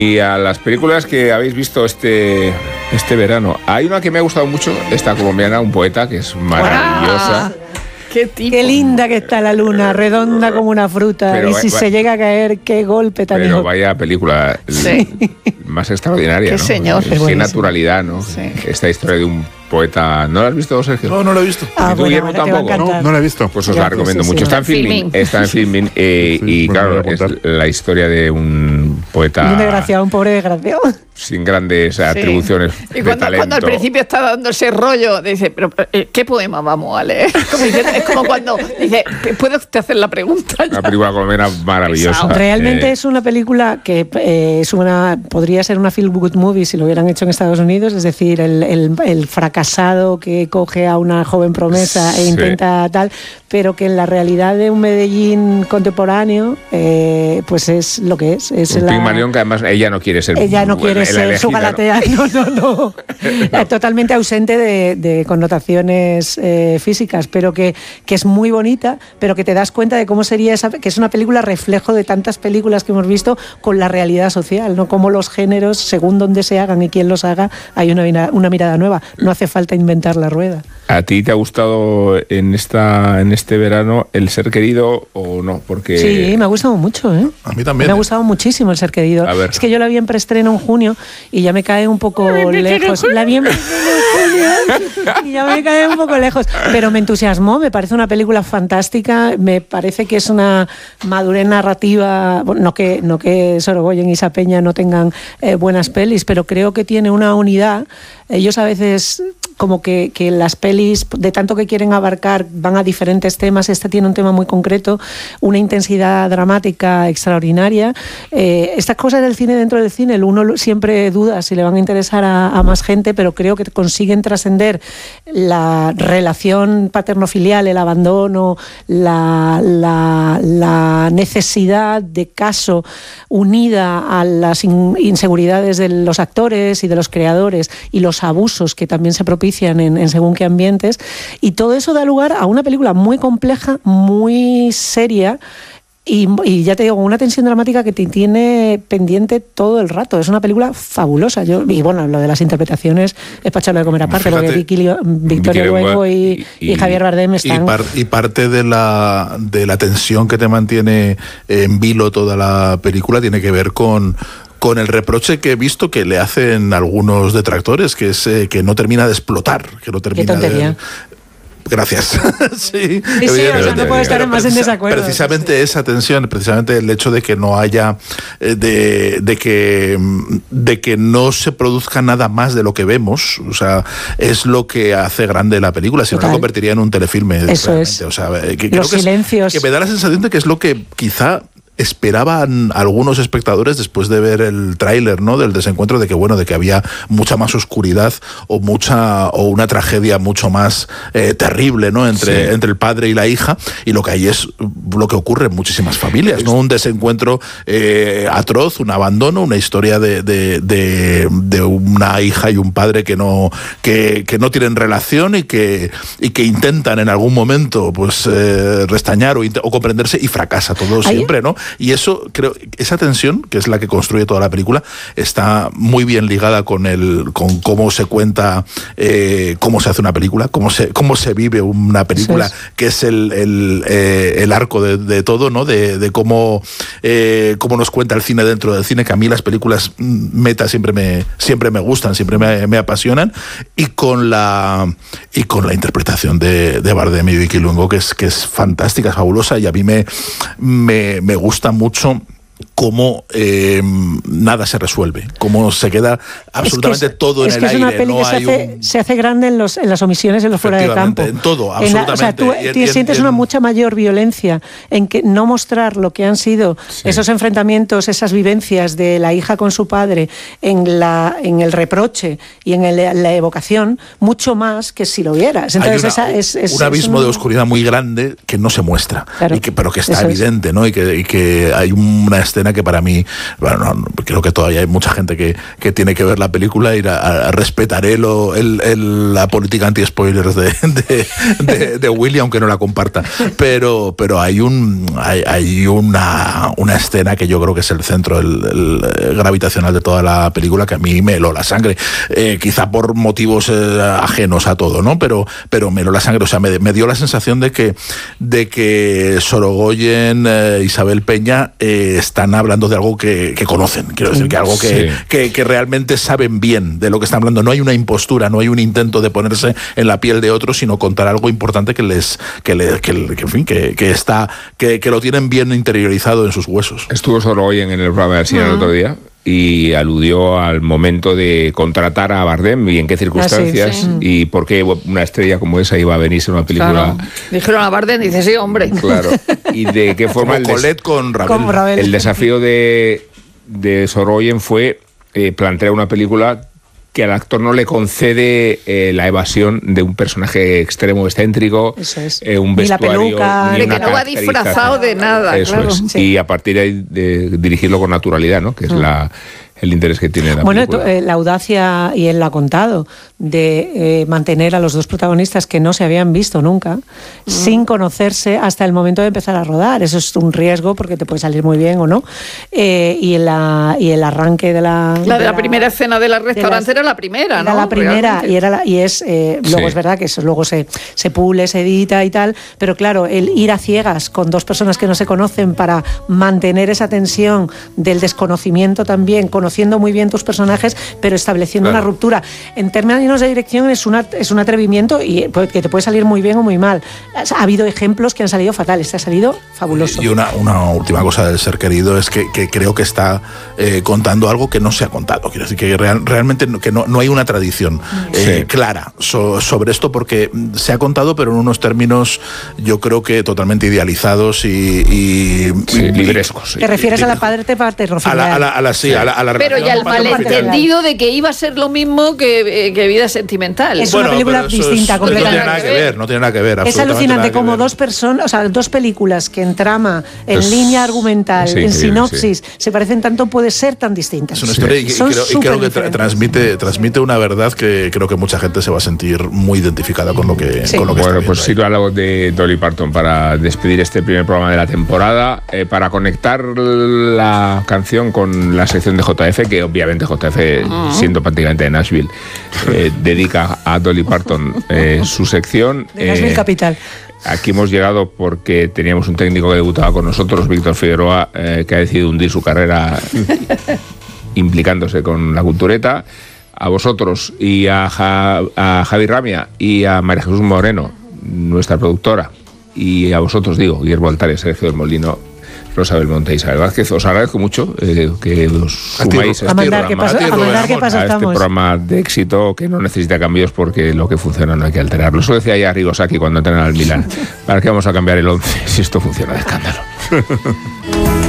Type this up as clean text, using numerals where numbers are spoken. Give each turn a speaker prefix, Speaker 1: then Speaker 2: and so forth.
Speaker 1: Y a las películas que habéis visto este verano, hay una que me ha gustado mucho, esta colombiana, Un poeta, que es maravillosa.
Speaker 2: Qué linda que está la luna, redonda como una fruta. Pero y si se llega a caer, qué golpe tan
Speaker 1: Pero vaya película más extraordinaria,
Speaker 2: qué
Speaker 1: ¿no?
Speaker 2: Señor.
Speaker 1: Qué naturalidad, ¿no? Sí. Esta historia de un poeta. ¿No la has visto, Sergio?
Speaker 3: No la he visto.
Speaker 1: ¿Y tú, Guillermo, tampoco?
Speaker 3: No la he visto.
Speaker 1: Pues os la recomiendo mucho. Está en Filmin. Y claro, es la historia de un poeta.
Speaker 2: Un desgraciado, un pobre desgraciado.
Speaker 1: Sin grandes atribuciones.
Speaker 4: Y cuando al principio está dando ese rollo, dice, pero ¿qué poema vamos a leer? Es como cuando dice, ¿puede usted hacer la pregunta?
Speaker 1: Una película colombiana maravillosa.
Speaker 2: Realmente es una película que podría ser una feel good movie si lo hubieran hecho en Estados Unidos, es decir, el fracasado que coge a una joven promesa e intenta tal, pero que en la realidad de un Medellín contemporáneo, pues es lo que es.
Speaker 1: Un Pigmalión que además ella no quiere ser.
Speaker 2: Ella no quiere ser su Galatea, no. Totalmente ausente de connotaciones físicas, pero que es muy bonita, pero que te das cuenta de cómo sería que es una película reflejo de tantas películas que hemos visto con la realidad social, ¿no? Cómo los géneros, según donde se hagan y quién los haga, hay una mirada nueva. No hace falta inventar la rueda.
Speaker 1: ¿A ti te ha gustado en este verano El ser querido o no? Porque
Speaker 2: sí, me ha gustado mucho, ¿eh?
Speaker 3: A mí también.
Speaker 2: Me ha gustado muchísimo El ser querido. Es que yo la vi en preestreno en junio y ya me cae un poco lejos. La vi en y ya me cae un poco lejos. Pero me entusiasmó, me parece una película fantástica, me parece que es una madurez narrativa, no que Sorogoyen y Sapeña no tengan buenas pelis, pero creo que tiene una unidad. Ellos a veces como que las pelis, de tanto que quieren abarcar, van a diferentes temas. Esta tiene un tema muy concreto, una intensidad dramática extraordinaria. Estas cosas del cine dentro del cine, uno siempre duda si le van a interesar a más gente, pero creo que consiguen trascender la relación paterno-filial, el abandono, la necesidad de caso unida a las inseguridades de los actores y de los creadores y los abusos que también se propician en según qué ambientes, y todo eso da lugar a una película muy compleja, muy seria y ya te digo, una tensión dramática que te tiene pendiente todo el rato. Es una película fabulosa. Y bueno, lo de las interpretaciones es para echarlo de comer aparte. Fíjate, porque Victoria Luengo y Javier Bardem están...
Speaker 3: Y parte de la tensión que te mantiene en vilo toda la película tiene que ver con el reproche que he visto que le hacen algunos detractores, que es que no termina de explotar, que no termina.
Speaker 2: Qué tontería.
Speaker 3: Gracias. Sí,
Speaker 2: o sea, no puedo estar más en desacuerdo.
Speaker 3: Precisamente esa tensión, precisamente el hecho de que no haya, de que no se produzca nada más de lo que vemos, o sea, es lo que hace grande la película. Si no, la convertiría en un telefilme.
Speaker 2: Eso es.
Speaker 3: O sea,
Speaker 2: los silencios.
Speaker 3: Que me da la sensación de que es lo que quizá esperaban algunos espectadores después de ver el tráiler, ¿no?, del desencuentro, de que había mucha más oscuridad o una tragedia mucho más terrible, ¿no?, entre el padre y la hija, y lo que hay es lo que ocurre en muchísimas familias, ¿no?, un desencuentro atroz, un abandono, una historia de una hija y un padre que no tienen relación y que intentan en algún momento pues restañar o comprenderse, y fracasa todo siempre, ¿no? Y eso, creo, esa tensión, que es la que construye toda la película, está muy bien ligada con cómo se cuenta, cómo se hace una película, cómo se vive una película, que es el arco de todo, ¿no? De cómo nos cuenta el cine dentro del cine, que a mí las películas meta siempre me gustan, siempre me apasionan, y con la interpretación de Bardem y Vicky Luengo, que es fantástica, es fabulosa, y a mí me gusta mucho cómo nada se resuelve, cómo se queda absolutamente todo en el aire. Es que es una
Speaker 2: peli que se hace grande en las omisiones, en los fuera de campo.
Speaker 3: En todo, absolutamente.
Speaker 2: O sea, tú sientes una mucha mayor violencia en que no mostrar lo que han sido esos enfrentamientos, esas vivencias de la hija con su padre, en el reproche y en la evocación, mucho más que si lo vieras. Entonces es
Speaker 3: un abismo de oscuridad muy grande que no se muestra, claro, pero que está evidente, ¿no? Y que hay una escena que para mí, bueno, creo que todavía hay mucha gente que tiene que ver la película y respetaré la política anti-spoilers de Willy, aunque no la comparta. Pero hay una escena que yo creo que es el centro el gravitacional de toda la película, que a mí me heló la sangre, quizá por motivos ajenos a todo, ¿no? Pero me heló la sangre, o sea, me dio la sensación de que Sorogoyen, Isabel Peña están hablando de algo que conocen, quiero decir, que algo que realmente saben bien de lo que están hablando. No hay una impostura, no hay un intento de ponerse en la piel de otros, sino contar algo importante que lo tienen bien interiorizado en sus huesos.
Speaker 1: Estuvo Sorogoyen en el programa del cine el otro día y aludió al momento de contratar a Bardem y en qué circunstancias y por qué una estrella como esa iba a venirse a una película.
Speaker 4: Claro. Dijeron a Bardem, dice, sí, hombre.
Speaker 1: Claro. Y de qué forma
Speaker 3: con Ravel.
Speaker 1: El desafío de Sorogoyen fue plantear una película que al actor no le concede la evasión de un personaje extremo, excéntrico, un vestuario,
Speaker 2: ni la peluca,
Speaker 1: ni
Speaker 4: que no va disfrazado de nada.
Speaker 1: Eso
Speaker 4: claro.
Speaker 1: es. Y a partir de ahí de dirigirlo con naturalidad, ¿no? Que es el interés que tiene la película.
Speaker 2: Bueno, la audacia, y él lo ha contado, de mantener a los dos protagonistas que no se habían visto nunca, sin conocerse hasta el momento de empezar a rodar. Eso es un riesgo porque te puede salir muy bien o no. Y el arranque de la...
Speaker 4: de la primera escena de la restaurante era la primera, ¿no?
Speaker 2: Era la primera, luego es verdad que eso luego se pule, se edita y tal, pero claro, el ir a ciegas con dos personas que no se conocen para mantener esa tensión del desconocimiento también, conociendo muy bien tus personajes, pero estableciendo una ruptura. En términos de dirección es un atrevimiento y que te puede salir muy bien o muy mal. Ha habido ejemplos que han salido fatales, este ha salido fabuloso.
Speaker 3: Y una última cosa del Ser Querido es que creo que está contando algo que no se ha contado. Quiero decir que realmente no hay una tradición clara sobre esto, porque se ha contado, pero en unos términos yo creo que totalmente idealizados y
Speaker 1: librescos.
Speaker 2: ¿Te refieres a la paternofilia?
Speaker 3: A la
Speaker 4: pero ya el malentendido de que iba a ser lo mismo que Vida Sentimental.
Speaker 2: Es una película distinta, completamente.
Speaker 3: No tiene nada que ver.
Speaker 2: Es alucinante como dos películas que en trama, en línea argumental, en sinopsis, se parecen tanto, puede ser tan distintas.
Speaker 3: Es una historia y creo que transmite una verdad que creo que mucha gente se va a sentir muy identificada con lo que
Speaker 1: bueno, pues sirva la voz de Dolly Parton para despedir este primer programa de la temporada, para conectar la canción con la sección de JF, que obviamente JF, siendo prácticamente de Nashville, dedica a Dolly Parton su sección.
Speaker 2: De Nashville Capital.
Speaker 1: Aquí hemos llegado porque teníamos un técnico que debutaba con nosotros, Víctor Figueroa, que ha decidido hundir su carrera implicándose con la cultureta. A vosotros y a Javi Ramia y a María Jesús Moreno, nuestra productora, y a vosotros, Guillermo Altares, Sergio del Molino, Rosa Belmonte y Isabel Vázquez, os agradezco mucho que os sumáis a este programa de éxito que no necesita cambios porque lo que funciona no hay que alterarlo. Eso decía ya Rigosaki cuando entrena al Milan. ¿Para qué vamos a cambiar el 11 si esto funciona de escándalo?